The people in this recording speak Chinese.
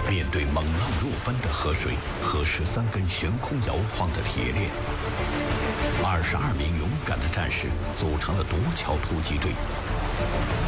面对猛浪若奔的河水和13根悬空摇晃的铁链，22名勇敢的战士组成了夺桥突击队。